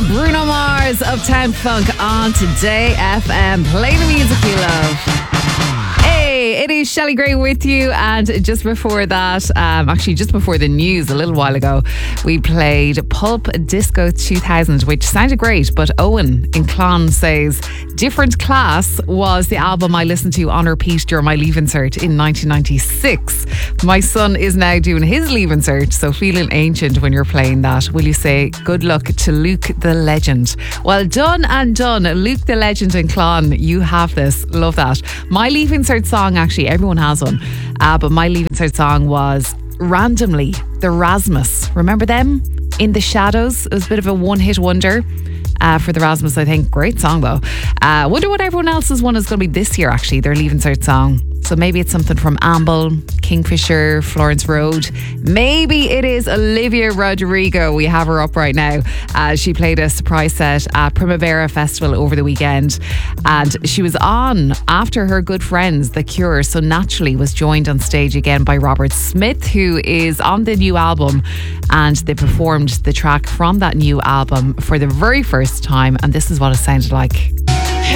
Bruno Mars, Uptown Funk on Today FM. Play the music you love. Hey, it is Shelley Gray with you, and just before that, actually just before the news a little while ago, we played Pulp Disco 2000, which sounded great, but Owen in Clon says Different Class was the album I listened to on repeat during my Leave Insert in 1996. My son is now doing his Leave Insert, so feeling ancient when you're playing that. Will you say good luck to Luke the Legend? Well done and done, Luke the Legend in Clon. You have this. Love that. My Leave Insert song, actually, everyone has one, but my Leave Insert song was randomly the Rasmus. Remember them? In the Shadows. It was a bit of a one-hit wonder for the Rasmus, I think. Great song though. Wonder what everyone else's one is going to be this year, actually, their Leave Insert song. So maybe it's something from Amble, Kingfisher, Florence Road. Maybe it is Olivia Rodrigo. We have her up right now. She played a surprise set at Primavera Festival over the weekend, and she was on after her good friends, The Cure, so naturally was joined on stage again by Robert Smith, who is on the new album, and they performed the track from that new album for the very first time, and this is what it sounded like.